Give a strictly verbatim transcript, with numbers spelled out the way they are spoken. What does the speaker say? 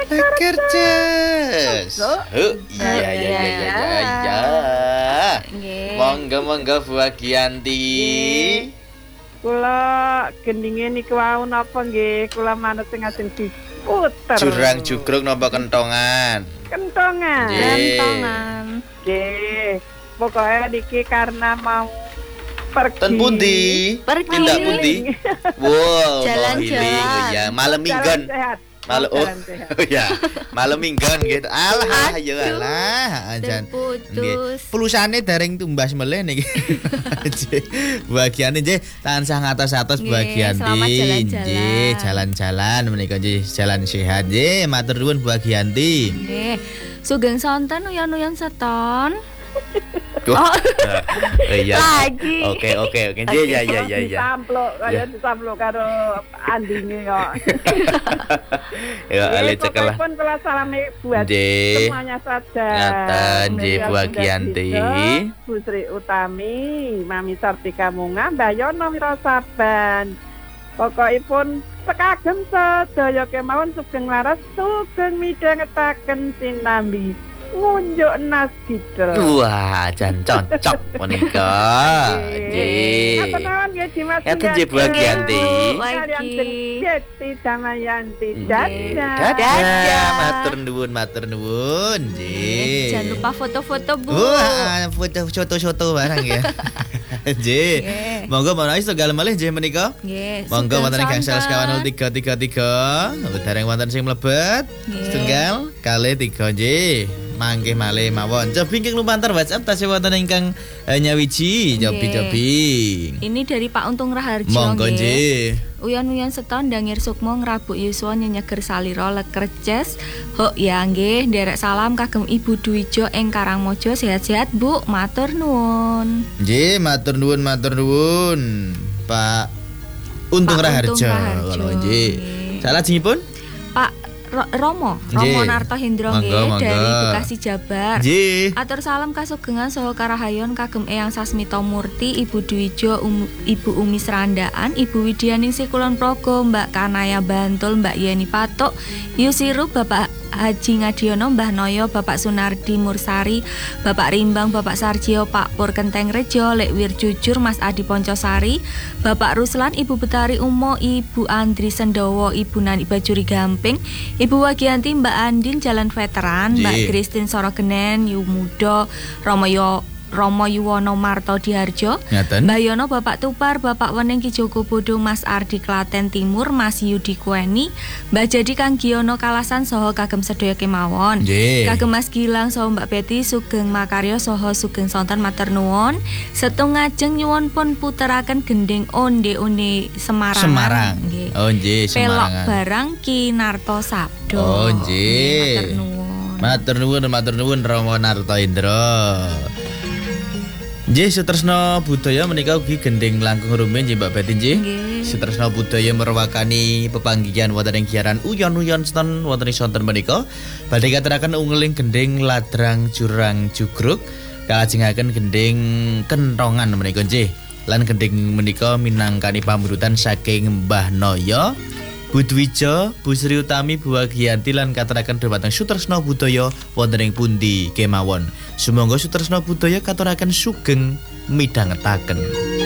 Lekerces. Oh, iya iya iya iya iya. Monggo monggo Bu Agianti. Kula gendinge niku wau napa nggih? Kula manut sing ajeng diputer. Jurang jugruk napa kentongan? Kentongan. Kentongan. Nggih. Pokoke niki karena mau pergi. Ten pundi? Pergi. Tindak pundi? Wow, jalan-jalan. Ya, malam minggon. Malam oh, oh ya, malam minggon gitu. Alah, ya alah, ajan. Putus. Pelusane dereng tumbas meleh niki. Bagiane nggih tansah ngatos-atos bagian di. Nggih, jalan-jalan menika nggih jalan sehat nggih. Matur nuwun Bu Agianti. Nggih. Sugeng sonten uyan-uyan seton. Oh, iya. Lagi. Oke oke oke. Ya ya ya ya. Samplok kaya disamplok karo andinge kok. Ya ale cekel. Pun kula salami buat semuanya saja. Ngaten nggih Bu Agianti. Bu Sri Utami, Mami Sartika Munga, Mbak Yono Wirasaban. Pokokipun sekagem sedaya kemawon sugeng laras sugeng midhangetaken sinambi. Ngunjuk nas gitu. Wah, jan cocok menika. Nggih. Apa naon nggih Dimas? Ngaten nggih Bu Agianti. Dadi Damayanti. Dadah. Dadah. Matur nuwun, matur nuwun. Nggih. Jangan lupa foto-foto Bu. Wah, foto-foto barang ya. Nggih. Monggo menawi setunggal malih nggih menika. Nggih. Monggo wonten ing gangsal sekawan nol tiga tiga tiga. Dereng wonten sing mlebet. Setunggal kalih tiga nggih. Mangke malih mawon. Cobi ing lumantar WhatsApp tasih wonten ingkang nyawiji jobi-jobi. Ini dari Pak Untung Raharjo. Monggo nggih. Uyan-uyan seton Dangir Sukmo ngrabuk yuswa nyenyeger salira Lekerces. Hok ya nggih, nderek salam kagem Ibu Dwijo ing Karangmojo. Sehat-sehat Bu, matur nuwun. Nggih, matur nuwun, matur nuwun. Pak Untung Raharjo. Ngono nggih. Salajengipun Pak Romo, Romo Narto Hendro nggih dari Bekasi Jabar. Nggih. Atur salam kasugengan saha karahayon kagem Eyang Sasmita Murti, Ibu Dwijo, um, Ibu Umi Serandaan, Ibu Widyaningsih Kulon Progo, Mbak Kanaya Bantul, Mbak Yeni Patok, Yusiru, Bapak Haji Ngadiono, Mbah Noyo, Bapak Sunardi Mursari, Bapak Rimbang, Bapak Sarjio, Pak Pur Kenteng Rejo, Lek Wir Jujur, Mas Adi Poncosari, Bapak Ruslan, Ibu Betari Umo, Ibu Andri Sendowo, Ibu Nani Bajuri Gamping, Ibu Wagianti, Mbak Andin Jalan Veteran, Mbak Kristin Sorogenen, Yumudo, Romoyo Romo Yuwono Marto Diharjo, Mbak Yono Bapak Tupar, Bapak Wening Ki Joko Bodong, Mas Ardi Klaten Timur, Mas Yudi Kueni, Mbak Jadi Kang Giono Kalasan saha kagem sedaya kemawon. Kagem Mas Gilang saha Mbak Betty Sugeng Makarya saha sugeng sonten matur nuwun. Setung ngajeng nyuwun pun puteraken gending onde-onde Semarang. Semarang. Oh nggih, Semarang. Pelok barang Ki Narto Sabdo. Oh nggih. Matur nuwun. Matur nuwun, matur nuwun Romo Narto Indra. Nggih, Sutresna Budaya menika ugi gending langkung rumiyin nggih Mbak Betty nggih. Sutresna Budaya merwakani pepanggihan wonten ing giaran uyon-uyon seton wonten ing sonten menika badhe katuraken unggeling gending ladrang jurang jugruk kalajengaken gending kentongan menika nggih. Lan gending menika minangkani pamrutan saking Mbah Noyo, Bu Dwijo, Bu Sri Utami, Bu Agianti lan katuraken dhumateng Sutresna Budaya wonten ing pundi kemawon. Sumangga Sutresna Budaya katuraken sugeng midhangetaken.